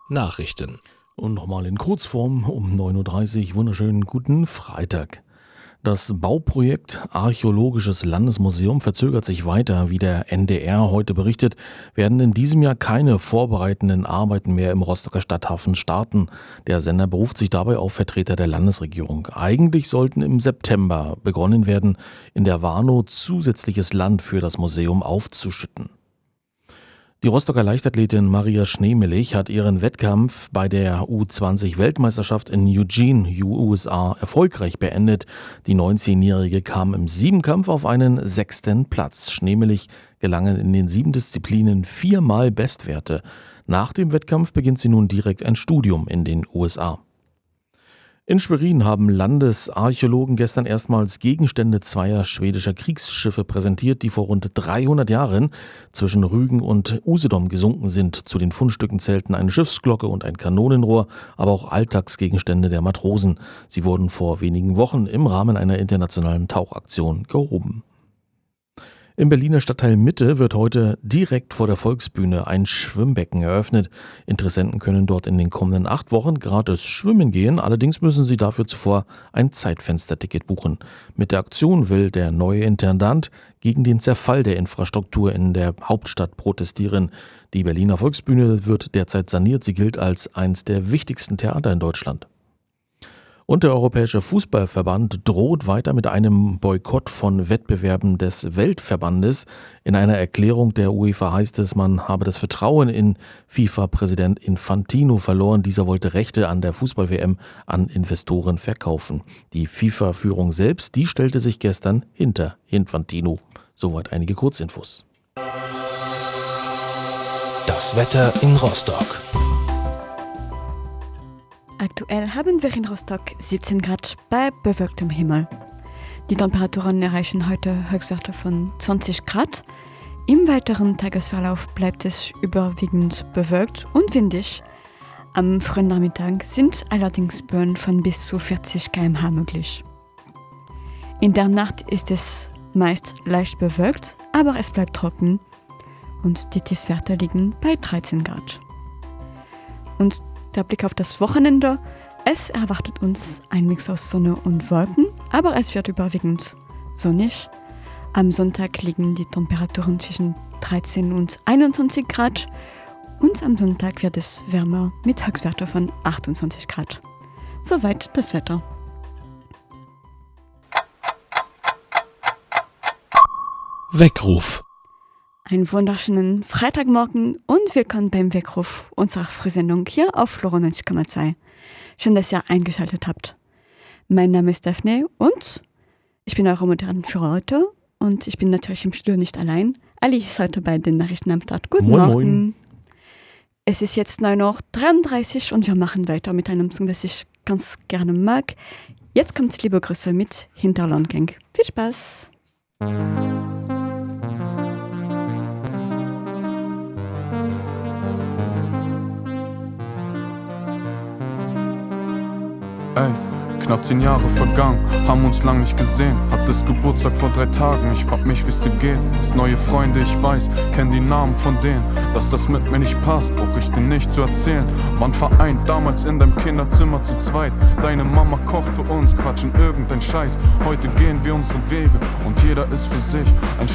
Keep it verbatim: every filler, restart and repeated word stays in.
Nachrichten. Und nochmal in Kurzform um neun Uhr dreißig. Wunderschönen guten Freitag. Das Bauprojekt Archäologisches Landesmuseum verzögert sich weiter. Wie der N D R heute berichtet, werden in diesem Jahr keine vorbereitenden Arbeiten mehr im Rostocker Stadthafen starten. Der Sender beruft sich dabei auf Vertreter der Landesregierung. Eigentlich sollten im September begonnen werden, in der Warnow zusätzliches Land für das Museum aufzuschütten. Die Rostocker Leichtathletin Maria Schneemelich hat ihren Wettkampf bei der U zwanzig Weltmeisterschaft in Eugene, U S A, erfolgreich beendet. Die neunzehnjährige kam im Siebenkampf auf einen sechsten Platz. Schneemelich gelangen in den sieben Disziplinen viermal Bestwerte. Nach dem Wettkampf beginnt sie nun direkt ein Studium in den U S A. In Schwerin haben Landesarchäologen gestern erstmals Gegenstände zweier schwedischer Kriegsschiffe präsentiert, die vor rund dreihundert Jahren zwischen Rügen und Usedom gesunken sind. Zu den Fundstücken zählten eine Schiffsglocke und ein Kanonenrohr, aber auch Alltagsgegenstände der Matrosen. Sie wurden vor wenigen Wochen im Rahmen einer internationalen Tauchaktion gehoben. Im Berliner Stadtteil Mitte wird heute direkt vor der Volksbühne ein Schwimmbecken eröffnet. Interessenten können dort in den kommenden acht Wochen gratis schwimmen gehen, allerdings müssen sie dafür zuvor ein Zeitfensterticket buchen. Mit der Aktion will der neue Intendant gegen den Zerfall der Infrastruktur in der Hauptstadt protestieren. Die Berliner Volksbühne wird derzeit saniert, sie gilt als eines der wichtigsten Theater in Deutschland. Und der Europäische Fußballverband droht weiter mit einem Boykott von Wettbewerben des Weltverbandes. In einer Erklärung der UEFA heißt es, man habe das Vertrauen in FIFA-Präsident Infantino verloren. Dieser wollte Rechte an der Fußball-W M an Investoren verkaufen. Die FIFA-Führung selbst, die stellte sich gestern hinter Infantino. Soweit einige Kurzinfos. Das Wetter in Rostock. Aktuell haben wir in Rostock siebzehn Grad bei bewölktem Himmel. Die Temperaturen erreichen heute Höchstwerte von zwanzig Grad. Im weiteren Tagesverlauf bleibt es überwiegend bewölkt und windig. Am frühen Nachmittag sind allerdings Böen von bis zu vierzig Kilometer pro Stunde möglich. In der Nacht ist es meist leicht bewölkt, aber es bleibt trocken und die Tiefstwerte liegen bei dreizehn Grad. Und der Blick auf das Wochenende. Es erwartet uns ein Mix aus Sonne und Wolken, aber es wird überwiegend sonnig. Am Sonntag liegen die Temperaturen zwischen dreizehn und einundzwanzig Grad und am Sonntag wird es wärmer mit Höchstwerten von achtundzwanzig Grad. Soweit das Wetter. Weckruf. Einen wunderschönen Freitagmorgen und willkommen beim Weckruf unserer Frühsendung hier auf Flora neunzig Komma zwei. Schön, dass ihr eingeschaltet habt. Mein Name ist Daphne und ich bin eure Moderatorin heute und ich bin natürlich im Studio nicht allein. Ali ist heute bei den Nachrichten am Start. Guten Moin, Morgen. moin. Es ist jetzt neun Uhr dreiunddreißig und wir machen weiter mit einem Song, das ich ganz gerne mag. Jetzt kommt liebe Grüße mit Hinterlandgang. Viel Spaß! Ey, knapp zehn Jahre vergangen, haben uns lang nicht gesehen. Hattest Geburtstag vor drei Tagen, ich frag mich, wie's dir geht. Hast neue Freunde, ich weiß, kenn die Namen von denen. Dass das mit mir nicht passt, brauch ich dir nicht zu erzählen. Waren vereint, damals in deinem Kinderzimmer zu zweit. Deine Mama kocht für uns, quatschen irgendein Scheiß. Heute gehen wir unsere Wege und jeder ist für sich. Ein